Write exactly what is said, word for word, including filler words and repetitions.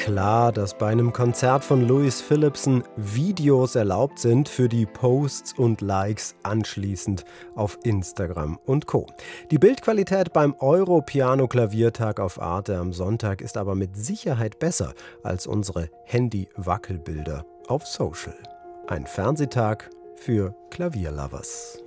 klar, dass bei einem Konzert von Louis Phillipson Videos erlaubt sind für die Posts und Likes anschließend auf Instagram und Co. Die Bildqualität beim Euro-Piano-Klaviertag auf Arte am Sonntag ist aber mit Sicherheit besser als unsere Handy-Wackelbilder auf Social. Ein Fernsehtag für Klavierlovers.